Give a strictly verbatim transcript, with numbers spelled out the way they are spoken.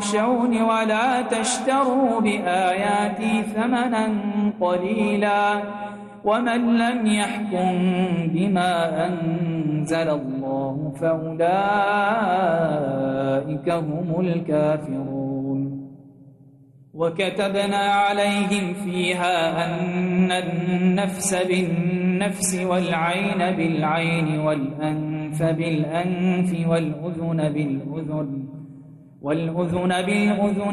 واخشوني ولا تشتروا بآياتي ثمنا قليلا ومن لم يحكم بما أنزل الله فأولئك هم الكافرون. وكتبنا عليهم فيها أن النفس بالنفس والعين بالعين والأنف بالأنف والأذن بالأذن والأذن بالأذن